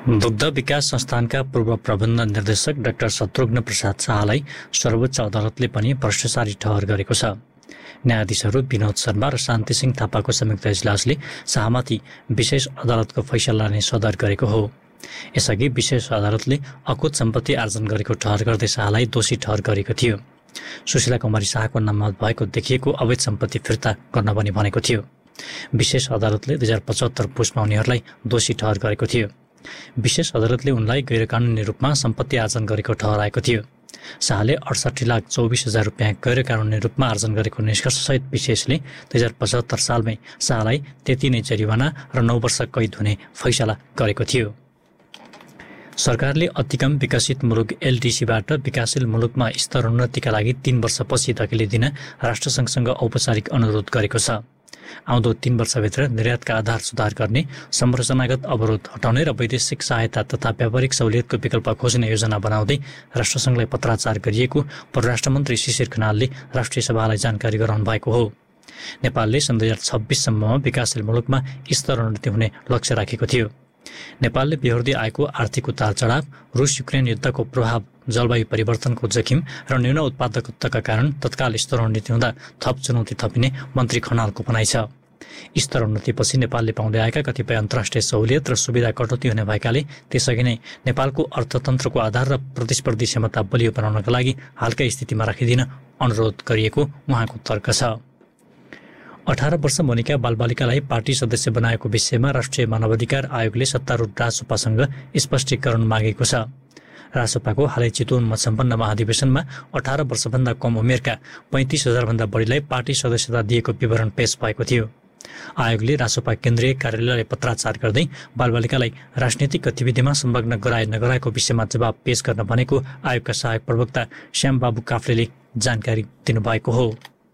दुग्ध विकास संस्थानका पूर्व प्रबन्ध निर्देशक डाक्टर शत्रुघ्न प्रसाद शाहलाई सर्वोच्च अदालतले पनि भ्रष्टाचारी ठहर गरेको छ। न्यायाधीशहरू विनोद शर्मा र शान्ति सिंह थापाको संयुक्त इजलासले शाहमाथि विशेष अदालतको फैसला नै सदर गरेको हो। यसअघि विशेष अदालतले अकुत सम्पत्ति आर्जन गरेको ठहर गर्दै शाहलाई दोषी ठहर गरेको थियो। सुशीला कुमारी शाहको नाममा भएको देखिएको अवैध सम्पत्ति फिर्ता गर्न पनि भनेको थियो। विशेष अदालतले 2075 पुसमा उनीहरूलाई दोषी ठहर गरेको थियो। विशेष अदालतले उनलाई गैरकानुनी रूपमा सम्पत्ति आर्जन गरेको ठहराएको थियो। शाहले 68,24,000 रुपियाँ गैरकानुनी रूपमा आर्जन गरेको निष्कर्षसहित विशेषले 2075 सालमै शाहलाई त्यति नै जरिवाना र 9 वर्ष कैद हुने फैसला गरेको थियो। सरकारले अतिकम विकसित मुलुक एलडीसीबाट विकासशील मुलुकमा स्तरोन्नतिका लागि 3 वर्षपछि धकेलिदिन राष्ट्रसङ्घसँग औपचारिक अनुरोध गरेको छ। आउँदो 3 वर्षभित्र निर्यातका आधार सुधार गर्ने, संरचनागत अवरोध हटाउने र वैदेशिक सहायता तथा व्यापारिक सहुलियतको विकल्प खोज्ने योजना बनाउँदै राष्ट्रसङ्घलाई पत्राचार गरिएको परराष्ट्र मन्त्री शिशिर खनालले राष्ट्रिय सभालाई जानकारी गराउनु भएको हो। नेपालले सन् 2026 सम्ममा विकासशील मुलुकमा स्तरोन्नति हुने लक्ष्य राखेको थियो। नेपालले बेहोर्दै आएको आर्थिक उतार चढाव, रुस युक्रेन युद्धको प्रभाव, जलवायु परिवर्तनको जोखिम र न्यून उत्पादकताका कारण तत्काल स्तरोन्नति हुँदा थप चुनौती थपिने मन्त्री खनालको भनाइ छ। स्तरोन्नतिपछि नेपालले पाउँदै आएका कतिपय अन्तर्राष्ट्रिय सहुलियत र सुविधा कटौती हुने भएकाले त्यसअघि नै नेपालको अर्थतन्त्रको आधार र प्रतिस्पर्धी क्षमता बलियो बनाउनका लागि हालकै स्थितिमा राखिदिन अनुरोध गरिएको उहाँको तर्क छ। 18 वर्ष मुनिका बालबालिकालाई पार्टी सदस्य बनाएको विषयमा राष्ट्रिय मानवाधिकार आयोगले सत्तारूढ रासोपासँग स्पष्टीकरण मागेको छ। रासोपाको हालै चितवनमा सम्पन्न महाधिवेशनमा 18 वर्षभन्दा कम उमेरका 35,000 भन्दा बढीलाई पार्टी सदस्यता दिएको विवरण पेश भएको थियो। आयोगले रासोपा केन्द्रीय कार्यालयलाई पत्राचार गर्दै बालबालिकालाई राजनीतिक गतिविधिमा संलग्न गराए नगराएको विषयमा जवाब पेश गर्न भनेको आयोगका सहायक प्रवक्ता श्यामबाबु काफ्लेले जानकारी दिनुभएको हो।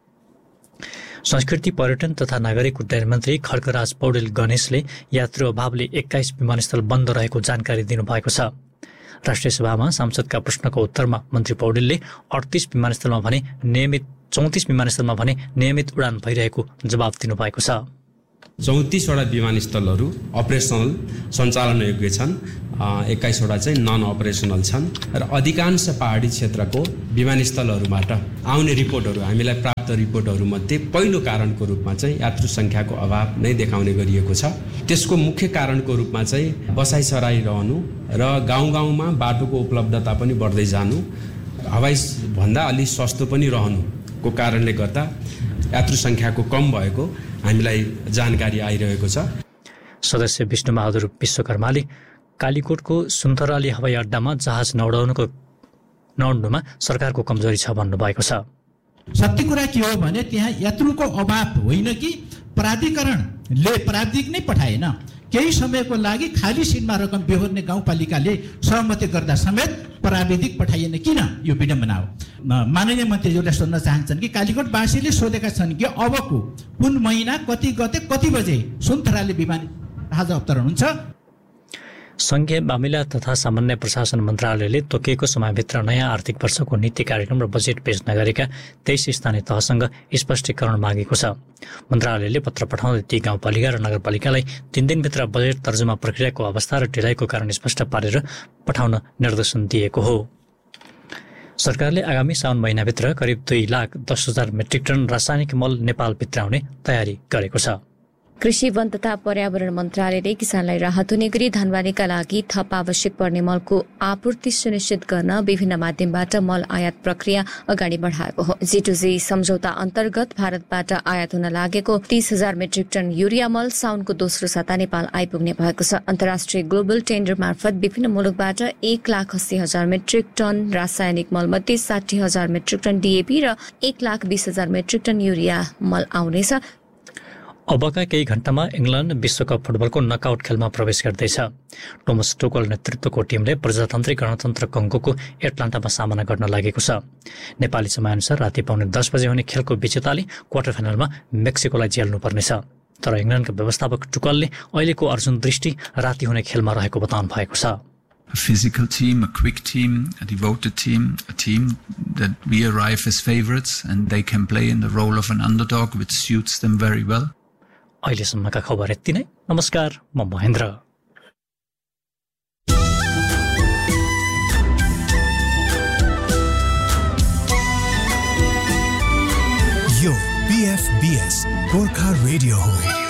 संस्कृति, पर्यटन तथा नागरिक उड्डयन मन्त्री खड्गराज पौडेल गणेशले यात्रु अभावले 21 विमानस्थल बन्द रहेको जानकारी दिनुभएको छ। राष्ट्रिय सभामा सांसदका प्रश्नको उत्तरमा मन्त्री पौडेलले 38 विमानस्थलमा भने नियमित 34 विमानस्थलमा भने नियमित उडान भइरहेको जवाब दिनुभएको छ। 34वटा विमानस्थलहरू अपरेसनल सञ्चालन योग्य छन्, 21वटा चाहिँ नन अपरेसनल छन् र अधिकांश पहाडी क्षेत्रको विमानस्थलहरूबाट आउने रिपोर्टहरू हामीलाई प्राप्त रिपोर्टहरूमध्ये पहिलो कारणको रूपमा चाहिँ यात्रु सङ्ख्याको अभाव नै देखाउने गरिएको छ। त्यसको मुख्य कारणको रूपमा चाहिँ बसाइसराई रहनु र गाउँ गाउँमा बाटोको उपलब्धता पनि बढ्दै जानु, हवाई भन्दा अलि सस्तो पनि रहनुको कारणले गर्दा यात्रु सङ्ख्याको कम भएको हामीलाई जानकारी आइरहेको छ। सदस्य विष्णुबहादुर विश्वकर्माले कालीकोटको सुन्तराली हवाई अड्डामा जहाज नउड्नुमा सरकारको कमजोरी छ भन्नुभएको छ। सत्य कुरा के हो भने त्यहाँ यात्रुको अभाव होइन कि प्राविधिक नै पठाएन। केही समयको लागि खाली सिटमा रकम बेहोर्ने गाउँपालिकाले सहमति गर्दा समेत प्राविधिक पठाइएन। किन? यो विडम्बना हो। माननीय मन्त्रीज्यूले सोध्न चाहन्छन् कि कालीकोटवासीले सोधेका छन् कि अबको कुन महिना कति गते कति बजे सुन्तराली विमान जहाज अवतरण हुन्छ। संघीय मामिला तथा सामान्य प्रशासन मन्त्रालयले तोकिएको समयभित्र नयाँ आर्थिक वर्षको नीति कार्यक्रम र बजेट पेश नगरेका 23 स्थानीय तहसँग स्पष्टीकरण मागेको छ। मन्त्रालयले पत्र पठाउँदै ती गाउँपालिका र नगरपालिकालाई 3 दिनभित्र बजेट तर्जुमा प्रक्रियाको अवस्था र ढिलाइको कारण स्पष्ट पारेर पठाउन निर्देशन दिएको हो। सरकारले आगामी साउन महिनाभित्र करिब 2,10,000 मेट्रिक टन रासायनिक मल नेपाल भित्राउने तयारी गरेको छ। कृषि, वन तथा पर्यावरण मन्त्रालयले किसानलाई राहत हुने गरी धानबालीका लागि थप आवश्यक पर्ने मलको आपूर्ति सुनिश्चित गर्न विभिन्न माध्यमबाट मल आयात प्रक्रिया अगाडि बढाएको हो। G2G सम्झौता अन्तर्गत भारतबाट आयात हुन लागेको 30,000 मेट्रिक टन युरिया मल साउनको दोस्रो साता नेपाल आइपुग्ने भएको छ। अन्तर्राष्ट्रिय ग्लोबल टेन्डर मार्फत विभिन्न मुलुकबाट 1,80,000 मेट्रिक टन रासायनिक मल मध्ये 60,000 मेट्रिक टन DAP र 1,20,000 मेट्रिक टन युरिया मल आउनेछ। अबका केही घण्टामा इङ्ल्यान्ड विश्वकप फुटबलको नकआउट खेलमा प्रवेश गर्दैछ। टोमस टुकल नेतृत्वको टिमले प्रजातान्त्रिक गणतन्त्र कङ्गोको एटलान्टामा सामना गर्न लागेको छ। नेपाली समयअनुसार राति पाउने 10 बजे हुने खेलको विजेताले क्वार्टर फाइनलमा मेक्सिकोलाई झेल्नुपर्नेछ। तर इङ्ल्यान्डका व्यवस्थापक टुकलले अहिलेको अर्जुन दृष्टि राति हुने खेलमा रहेको बताउनु भएको छ। A physical team, a quick team, a devoted team, a team that we arrive as favorites and they can play in the role of an underdog which suits them very well. अहिलेसम्मका खबर यति नै। नमस्कार, म महेन्द्र। यो PFBS Gorkha radio हो।